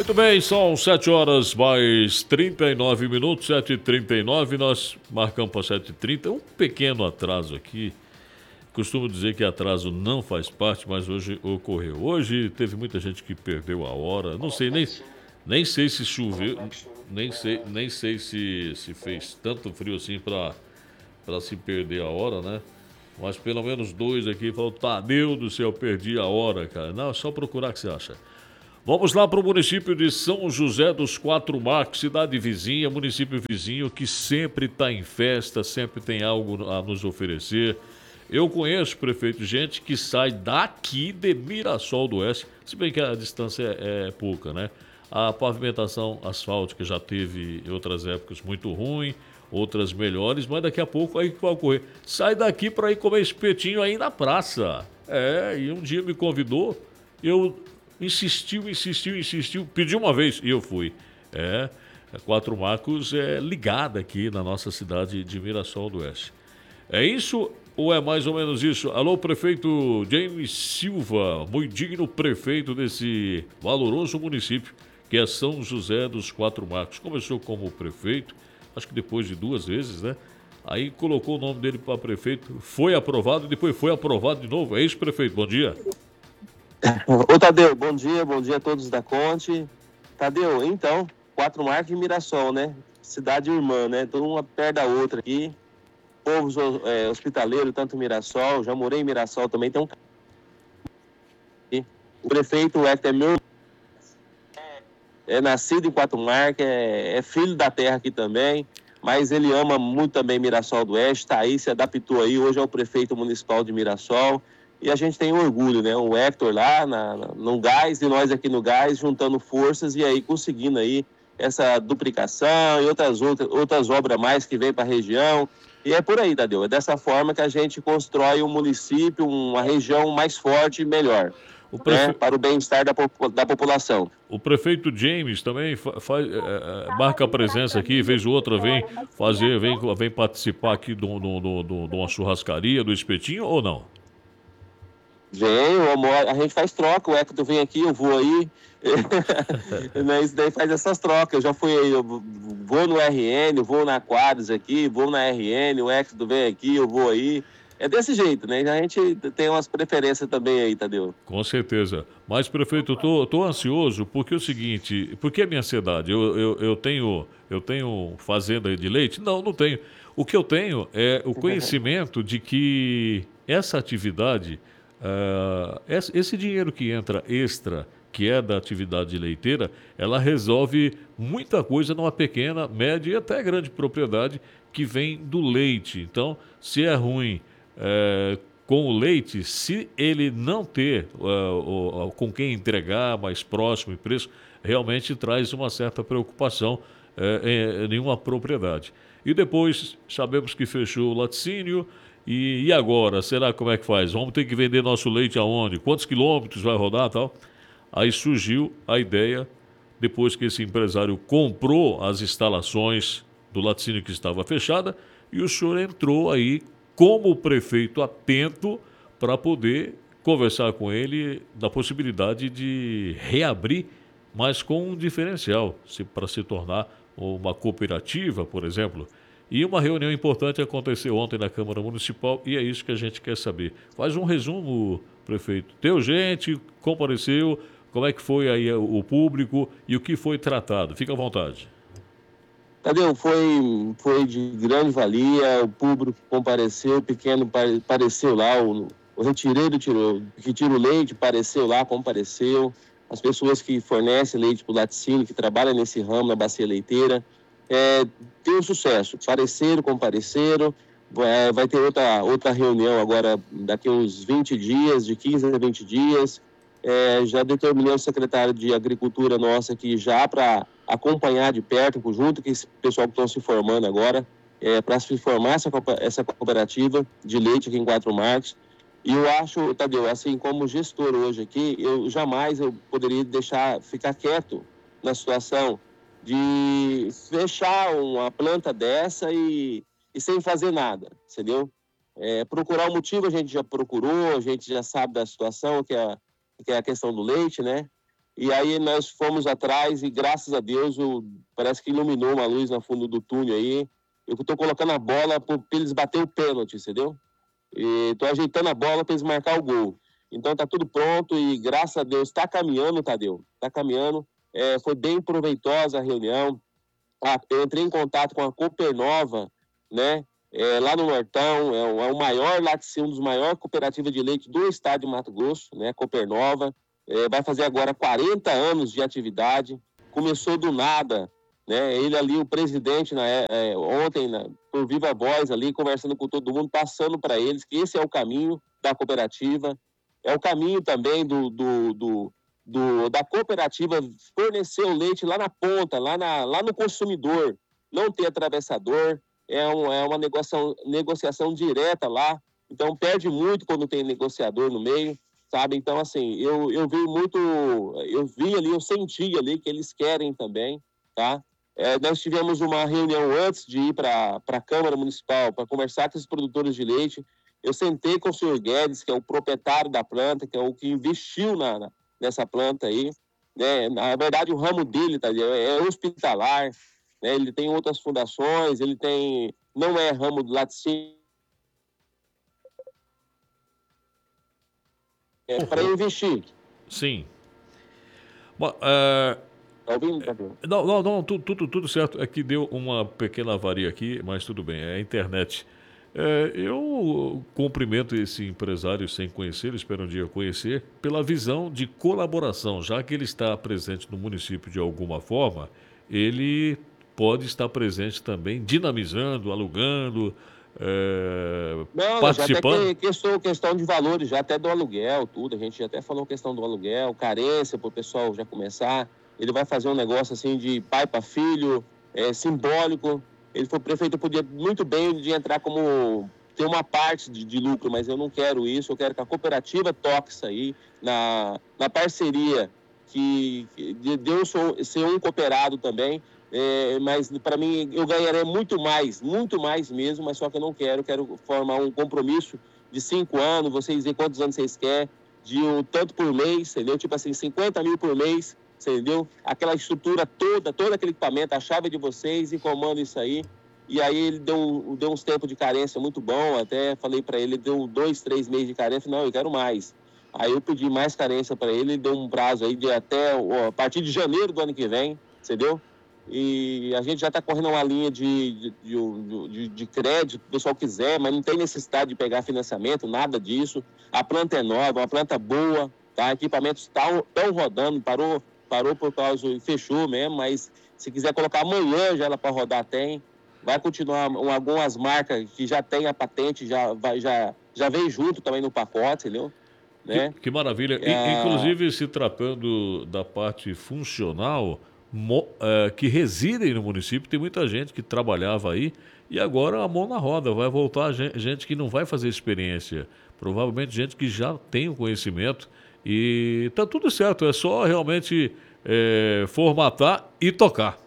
Muito bem, são 7 horas mais 39 minutos, 7h39, nós marcamos para 7h30, um pequeno atraso aqui. Costumo dizer que atraso não faz parte, mas hoje ocorreu. Hoje teve muita gente que perdeu a hora, não sei, nem sei se choveu, nem sei se fez tanto frio assim para se perder a hora, né? Mas pelo menos dois aqui falaram, Tadeu do céu, perdi a hora, cara. Não, é só procurar que você acha. Vamos lá para o município de São José dos Quatro Marcos, cidade vizinha, município vizinho que sempre está em festa, sempre tem algo a nos oferecer. Eu conheço, prefeito, gente que sai daqui de Mirassol do Oeste, se bem que a distância é pouca, né? A pavimentação asfáltica já teve em outras épocas muito ruim, outras melhores, mas daqui a pouco aí que vai ocorrer. Sai daqui para ir comer espetinho aí na praça. E um dia me convidou, eu insistiu, pediu uma vez e eu fui. Quatro Marcos é ligada aqui na nossa cidade de Mirassol do Oeste. É isso ou é mais ou menos isso? Alô, prefeito James Silva, muito digno prefeito desse valoroso município, que é São José dos Quatro Marcos. Começou como prefeito, acho que depois de 2 vezes, né? Aí colocou o nome dele para prefeito, foi aprovado e depois foi aprovado de novo. É isso, prefeito? Bom dia. Ô Tadeu, bom dia a todos da Conte. Tadeu, então, Quatro Marcos e Mirassol, né? Cidade irmã, né? Toda uma perto da outra aqui. Povo hospitaleiro, tanto Mirassol, já morei em Mirassol também, tem um... O prefeito Hector é meu, é nascido em Quatro Marcos, é filho da terra aqui também, mas ele ama muito também Mirassol do Oeste, tá aí, se adaptou aí, hoje é o prefeito municipal de Mirassol, e a gente tem orgulho, né? O Hector lá no Gás e nós aqui no Gás, juntando forças e aí conseguindo aí essa duplicação e outras obras mais que vem para a região. E é por aí, Tadeu. É dessa forma que a gente constrói um município, uma região mais forte e melhor, né? Para o bem-estar da população. O prefeito James também marca a presença aqui, vez ou outra vem participar aqui de uma churrascaria, do espetinho ou não? A gente faz troca, o Hector vem aqui, eu vou aí. Isso daí faz essas trocas. Eu já fui aí, eu vou no RN, vou na Quadros aqui, vou na RN, o Hector vem aqui, eu vou aí. É desse jeito, né? A gente tem umas preferências também aí, Tadeu. Com certeza. Mas, prefeito, eu tô ansioso porque é o seguinte, por que a minha ansiedade? Eu tenho fazenda de leite? Não tenho. O que eu tenho é o conhecimento de que essa atividade, esse dinheiro que entra extra, que é da atividade leiteira, ela resolve muita coisa numa pequena, média e até grande propriedade que vem do leite. Então, se é ruim com o leite, se ele não ter com quem entregar mais próximo e preço, realmente traz uma certa preocupação em uma propriedade. E depois, sabemos que fechou o laticínio, e agora? Será como é que faz? Vamos ter que vender nosso leite aonde? Quantos quilômetros vai rodar e tal? Aí surgiu a ideia, depois que esse empresário comprou as instalações do laticínio que estava fechada, e o senhor entrou aí como prefeito atento para poder conversar com ele da possibilidade de reabrir, mas com um diferencial, para se tornar uma cooperativa, por exemplo. E uma reunião importante aconteceu ontem na Câmara Municipal e é isso que a gente quer saber. Faz um resumo, prefeito. Deu gente, compareceu, como é que foi aí o público e o que foi tratado? Fica à vontade. Tadeu, foi de grande valia, o público compareceu, o pequeno apareceu lá, o retireiro que tira o leite apareceu lá, compareceu, as pessoas que fornecem leite para o laticínio, que trabalham nesse ramo, na bacia leiteira, tem um sucesso, compareceram, vai ter outra reunião agora, daqui uns 20 dias, de 15 a 20 dias, já determinei o secretário de Agricultura nossa aqui já para acompanhar de perto, junto com esse pessoal que estão se formando agora, para se formar essa cooperativa de leite aqui em Quatro Marcos. E eu acho, Tadeu, assim como gestor hoje aqui, eu jamais poderia ficar quieto na situação de fechar uma planta dessa e sem fazer nada, entendeu? Procurar o motivo a gente já procurou, a gente já sabe da situação, que é a questão do leite, né? E aí nós fomos atrás e, graças a Deus, parece que iluminou uma luz no fundo do túnel aí. Eu estou colocando a bola para eles bater o pênalti, entendeu? E estou ajeitando a bola para eles marcar o gol. Então está tudo pronto e, graças a Deus, está caminhando, Tadeu. Está caminhando. Foi bem proveitosa a reunião. Eu entrei em contato com a Copernova, né? Lá no Nortão, é o maior laticínio, um dos maiores cooperativas de leite do estado de Mato Grosso, né? Copernova. Vai fazer agora 40 anos de atividade. Começou do nada, né? Ele ali, o presidente, ontem, por viva voz ali, conversando com todo mundo, passando para eles que esse é o caminho da cooperativa, é o caminho também da cooperativa fornecer o leite lá na ponta, lá no consumidor, não ter atravessador, uma negociação direta lá, então perde muito quando tem negociador no meio, sabe? Então, assim, eu senti ali que eles querem também, tá? Nós tivemos uma reunião antes de ir para a Câmara Municipal para conversar com os produtores de leite. Eu sentei com o senhor Guedes, que é o proprietário da planta, que é o que investiu nessa planta aí, né? Na verdade, o ramo dele, tá, é hospitalar, né? Ele tem outras fundações, não é ramo do laticínio, para investir. Sim. Bom, Tá ouvindo, Tadeu? não, tudo certo. É que deu uma pequena avaria aqui, mas tudo bem, é a internet. Eu cumprimento esse empresário sem conhecer, espero um dia conhecer, pela visão de colaboração, já que ele está presente no município de alguma forma, ele pode estar presente também, dinamizando, alugando, Não, já até participando. questão de valores, já até do aluguel, tudo. A gente já até falou questão do aluguel, carência para o pessoal já começar. Ele vai fazer um negócio assim de pai para filho, simbólico. Ele foi prefeito, podia muito bem de entrar como ter uma parte de lucro, mas eu não quero isso. Eu quero que a cooperativa toque isso aí na parceria de eu ser um cooperado também. Mas para mim eu ganharei muito mais mesmo, mas só que eu não quero formar um compromisso de 5 anos, vocês dizer quantos anos vocês querem, de tanto por mês, entendeu? Tipo assim, 50 mil por mês, entendeu? Aquela estrutura toda, todo aquele equipamento, a chave de vocês e comando isso aí. E aí ele deu uns tempos de carência muito bom, até falei para ele, deu 2, 3 meses de carência, não, eu quero mais. Aí eu pedi mais carência para ele, deu um prazo aí de até a partir de janeiro do ano que vem, entendeu? E a gente já está correndo uma linha de crédito, se o pessoal quiser, mas não tem necessidade de pegar financiamento, nada disso. A planta é nova, uma planta boa, tá? Equipamentos estão rodando, parou por causa, fechou mesmo, mas se quiser colocar amanhã já ela para rodar tem. Vai continuar algumas marcas que já tem a patente, já vem junto também no pacote, entendeu? Né? Que maravilha. Inclusive, se tratando da parte funcional, que residem no município, tem muita gente que trabalhava aí e agora a mão na roda. Vai voltar gente que não vai fazer experiência. Provavelmente gente que já tem o conhecimento e tá tudo certo. É só realmente formatar e tocar.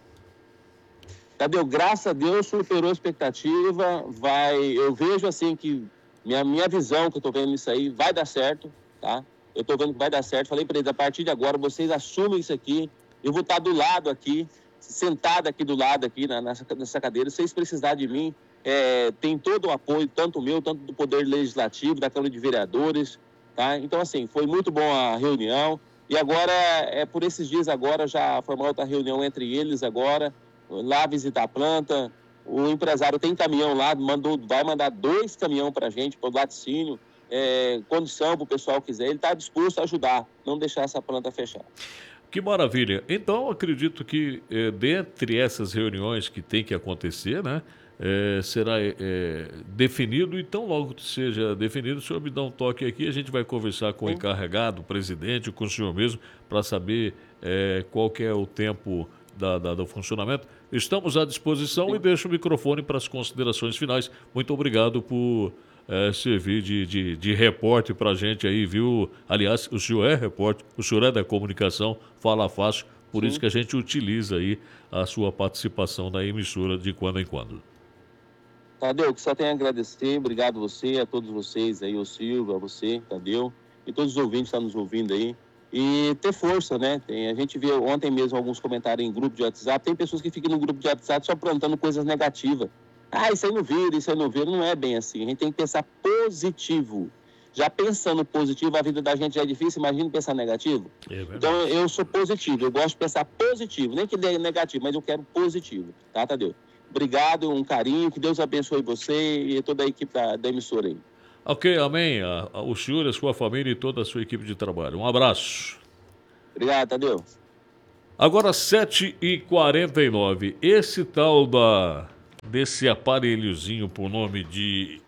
Tadeu, graças a Deus superou a expectativa. Eu vejo assim que minha visão que eu tô vendo isso aí vai dar certo, tá? Eu tô vendo que vai dar certo. Falei para eles, a partir de agora vocês assumem isso aqui. Eu vou estar do lado aqui, sentado aqui do lado aqui nessa cadeira. Se vocês precisarem de mim, tem todo o apoio, tanto meu, tanto do Poder Legislativo, da Câmara de Vereadores, tá? Então assim, foi muito bom a reunião. E agora, por esses dias agora, já formar outra reunião entre eles agora, lá visitar a planta. O empresário tem caminhão lá, vai mandar 2 caminhões para a gente, para o laticínio, condição para o pessoal quiser. Ele está disposto a ajudar, não deixar essa planta fechar. Que maravilha. Então, acredito que dentre essas reuniões que tem que acontecer, né, será definido, e tão logo seja definido, o senhor me dá um toque aqui, a gente vai conversar com o encarregado, o presidente, com o senhor mesmo, para saber qual que é o tempo do funcionamento. Estamos à disposição. Sim. E deixo o microfone para as considerações finais. Muito obrigado por servir de repórter para a gente aí, viu? Aliás, o senhor é repórter, o senhor é da comunicação, fala fácil, por Sim. isso que a gente utiliza aí a sua participação na emissora de quando em quando. Tadeu, que só tenho a agradecer, obrigado a você, a todos vocês aí, o Silvio, a você, Tadeu, e todos os ouvintes que estão nos ouvindo aí. e ter força, né? A gente viu ontem mesmo alguns comentários em grupo de WhatsApp, tem pessoas que ficam no grupo de WhatsApp só plantando coisas negativas. Isso aí não vira, isso aí não vira. Não é bem assim. A gente tem que pensar positivo. Já pensando positivo, a vida da gente já é difícil, imagina pensar negativo. Então, eu sou positivo, eu gosto de pensar positivo, nem que dê negativo, mas eu quero positivo, tá, Tadeu? Obrigado, um carinho, que Deus abençoe você e toda a equipe da emissora aí. Ok, amém. O senhor, a sua família e toda a sua equipe de trabalho. Um abraço. Obrigado, Tadeu. Agora 7h49. Esse tal desse aparelhozinho por nome de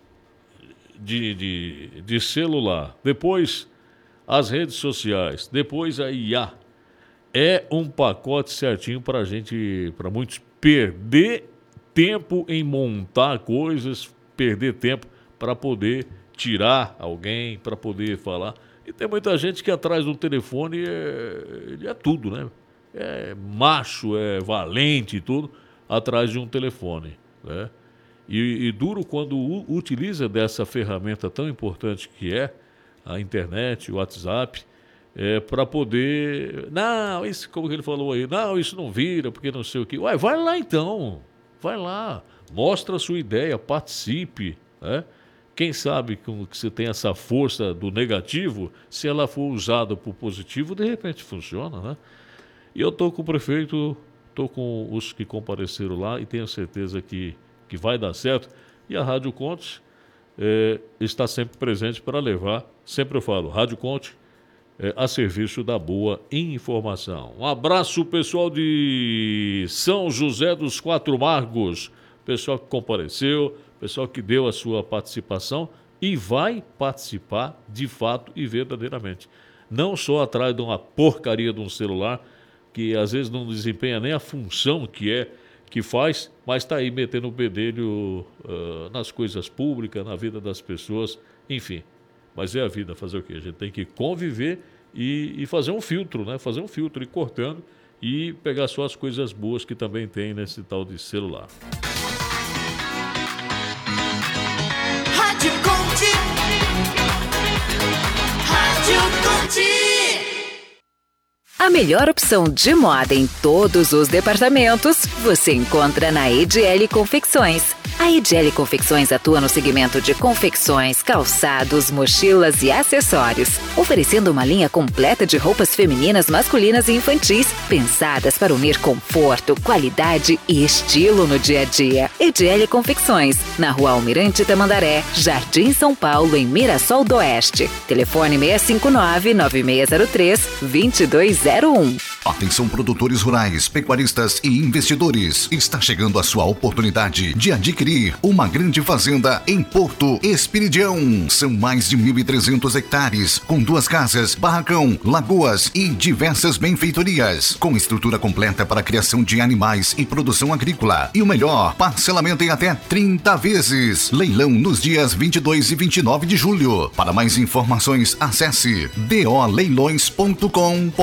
celular, depois as redes sociais, depois a IA, é um pacote certinho para muitos perder tempo em montar coisas, perder tempo para poder tirar alguém, para poder falar. E tem muita gente que atrás do telefone ele é tudo, né? É macho, é valente e tudo, atrás de um telefone, né? E duro quando utiliza dessa ferramenta tão importante que é a internet, o WhatsApp, para poder... Não, isso, como ele falou aí, não, isso não vira, porque não sei o quê. Ué, vai lá então, vai lá, mostra a sua ideia, participe, né? Quem sabe que você tem essa força do negativo, se ela for usada por positivo, de repente funciona, né? E eu estou com o prefeito, estou com os que compareceram lá e tenho certeza que vai dar certo. E a Rádio Conte está sempre presente para levar, sempre eu falo, Rádio Conte a serviço da boa informação. Um abraço, pessoal de São José dos Quatro Magos, pessoal que compareceu, pessoal que deu a sua participação e vai participar de fato e verdadeiramente. Não só atrás de uma porcaria de um celular, que às vezes não desempenha nem a função que faz, mas está aí metendo o bedelho nas coisas públicas, na vida das pessoas, enfim. Mas é a vida, fazer o quê? A gente tem que conviver e fazer um filtro, né? Fazer um filtro, ir cortando e pegar só as coisas boas que também tem nesse tal de celular. Rádio Conte. Rádio Conte. A melhor opção de moda em todos os departamentos você encontra na EDL Confecções. A EDL Confecções atua no segmento de confecções, calçados, mochilas e acessórios, oferecendo uma linha completa de roupas femininas, masculinas e infantis, pensadas para unir conforto, qualidade e estilo no dia a dia. EDL Confecções, na Rua Almirante Tamandaré, Jardim São Paulo, em Mirassol do Oeste. Telefone 659-9603-2201. Atenção, produtores rurais, pecuaristas e investidores. Está chegando a sua oportunidade de adquirir uma grande fazenda em Porto Esperidião. São mais de 1.300 hectares, com 2 casas, barracão, lagoas e diversas benfeitorias, com estrutura completa para a criação de animais e produção agrícola. E o melhor, parcelamento em até 30 vezes. Leilão nos dias 22 e 29 de julho. Para mais informações, acesse doleilões.com.br.